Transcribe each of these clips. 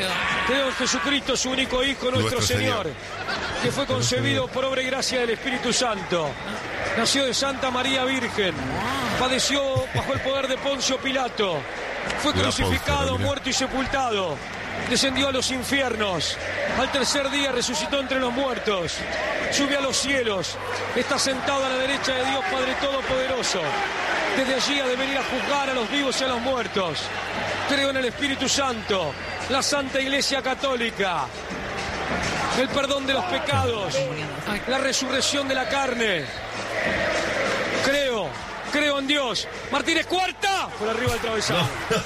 obvio. Creo en Jesucristo, su único Hijo, nuestro Señor, que fue concebido por obra y gracia del Espíritu Santo. Nació de Santa María Virgen. Padeció bajo el poder de Poncio Pilato. Fue crucificado, muerto y sepultado. Descendió a los infiernos. Al tercer día resucitó entre los muertos. Subió a los cielos. Está sentado a la derecha de Dios Padre Todopoderoso. Desde allí ha de venir a juzgar a los vivos y a los muertos. Creo en el Espíritu Santo, la Santa Iglesia Católica, el perdón de los pecados, la resurrección de la carne. Creo en Dios. Martínez, cuarta, por arriba del travesaño.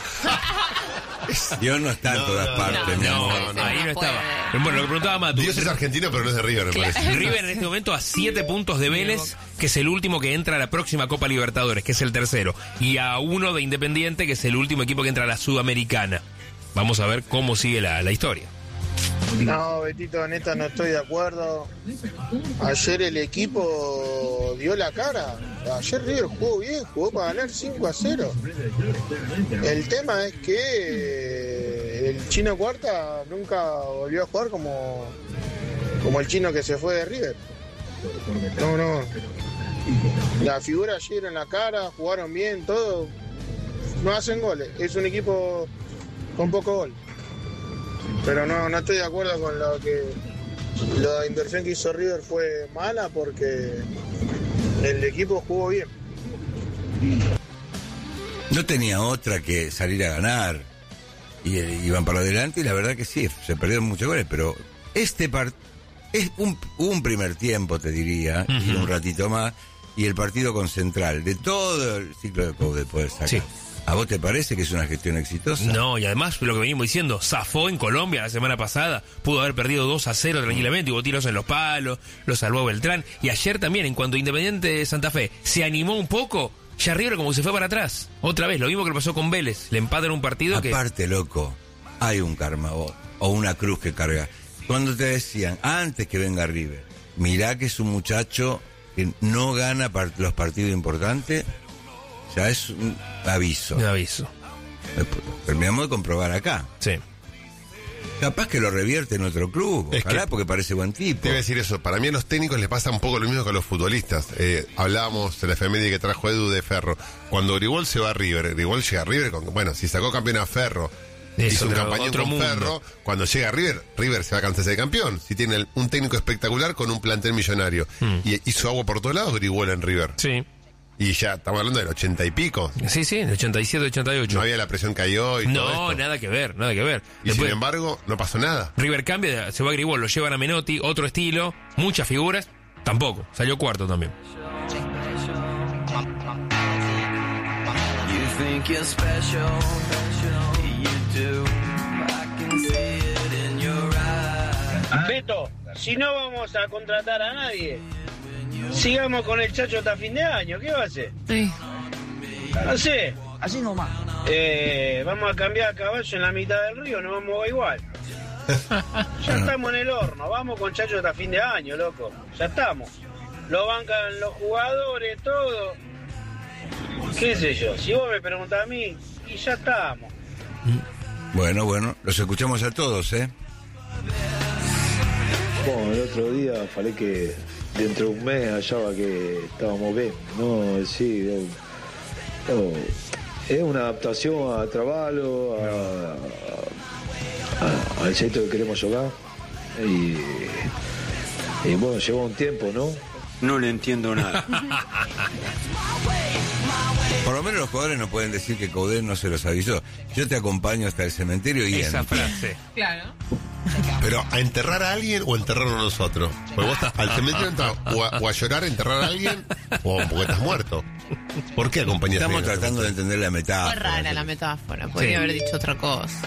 Dios no está en todas partes. No, ahí no estaba. Bueno, lo que preguntaba Matu. Dios es argentino, pero no es de River, me parece. River en este momento a 7 puntos de Vélez, que es el último que entra a la próxima Copa Libertadores, que es el tercero. Y a 1 de Independiente, que es el último equipo que entra a la Sudamericana. Vamos a ver cómo sigue la historia. No, Betito, neta, no estoy de acuerdo. Ayer el equipo dio la cara. Ayer River jugó bien, jugó para ganar 5-0. El tema es que el Chino Cuarta nunca volvió a jugar como el chino que se fue de River. No. La figura ayer en la cara, jugaron bien, todo. No hacen goles. Es un equipo con poco gol. Pero no estoy de acuerdo con la inversión que hizo River fue mala porque el equipo jugó bien. No tenía otra que salir a ganar y iban para adelante y la verdad que sí, se perdieron muchos goles, pero es un primer tiempo, te diría, y un ratito más, y el partido con Central, de todo el ciclo de Coudet poder sacar. Sí. ¿A vos te parece que es una gestión exitosa? No, y además, lo que venimos diciendo, zafó en Colombia la semana pasada, pudo haber perdido 2-0 tranquilamente, hubo tiros en los palos, lo salvó Beltrán, y ayer también, en cuanto Independiente de Santa Fe se animó un poco, ya River como que se fue para atrás. Otra vez, lo mismo que le pasó con Vélez, le empatan un partido Aparte, loco, hay un karma o una cruz que carga. Cuando te decían, antes que venga River, mirá que es un muchacho que no gana los partidos importantes, ya es un aviso. Un aviso. Terminamos de comprobar acá. Sí. Capaz que lo revierte en otro club, ojalá, porque parece buen tipo. Te iba a decir eso, para mí a los técnicos les pasa un poco lo mismo que a los futbolistas. Hablábamos de la efeméride que trajo Edu de Ferro. Cuando Gribol se va a River, Gribol llega a River con, bueno, si sacó campeón a Ferro, hizo un campañón con mundo. Ferro, cuando llega a River se va a cansarse de campeón. Si tiene un técnico espectacular con un plantel millonario. Y hizo agua por todos lados Gribol en River. Sí. Y ya estamos hablando del 80 y pico. Sí, el 87, 88. No había la presión que hay hoy. No, nada que ver. Y después, sin embargo, no pasó nada. River cambia, se va a Gribol, lo llevan a Menotti, otro estilo, muchas figuras, tampoco. Salió cuarto también. Beto, si no vamos a contratar a nadie, sigamos con el Chacho hasta fin de año. ¿Qué va a hacer? Sí. No sé. Así nomás. Vamos a cambiar a Caballo en la mitad del río, nos vamos a igual. Ya estamos en el horno, vamos con Chacho hasta fin de año, loco. Ya estamos. Lo bancan los jugadores, todo. ¿Qué sé yo? Si vos me preguntás a mí, y ya estamos. Bueno, los escuchamos a todos, ¿eh? Bueno, el otro día falé que dentro de un mes hallaba que estábamos bien, ¿no? Sí, es una adaptación a Traballo, al centro que queremos jugar. Y bueno, lleva un tiempo, ¿no? No le entiendo nada. Por lo menos los jugadores no pueden decir que Coudet no se los avisó. Yo te acompaño hasta el cementerio y esa frase. Claro. Pero ¿a enterrar a alguien o a enterrarnos a nosotros? Porque vos estás al cementerio o a llorar a enterrar a alguien o porque estás muerto. ¿Por qué acompañaste? Estamos tratando de entender la metáfora. Fue rara la metáfora, podría haber dicho otra cosa.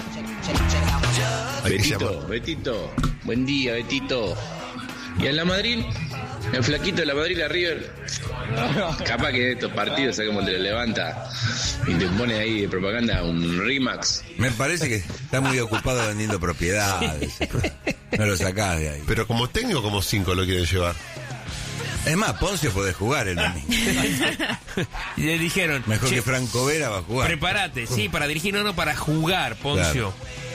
Betito, buen día, Betito. ¿Y en la Madrid? El flaquito de la Madrid, la River. Capaz que de estos partidos, ¿sabes cómo te lo levanta? Y te pone ahí de propaganda un Rimax. Me parece que está muy ocupado vendiendo propiedades. No lo sacás de ahí. Pero como técnico, como 5 lo quieren llevar. Es más, Poncio puede jugar el domingo. Y le dijeron... Mejor que Franco Vera va a jugar. Prepárate, sí, para dirigir, no para jugar, Poncio. Claro.